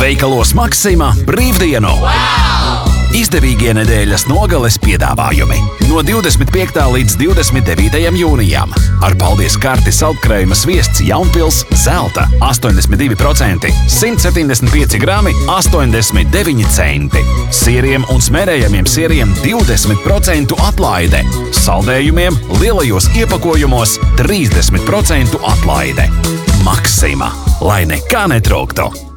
Veikalos Maxima brīvdienu! Izdevīgie nedēļas nogales piedāvājumi no 25. līdz 29. jūnijam. Ar paldies karti saldkrējuma sviests Jaunpils zelta 82%, 175 grami 89 centi. Sieriem un smērējamiem sieriem 20% atlaide. Saldējumiem lielajos iepakojumos 30% atlaide. Maxima, lai nekā netrūktu!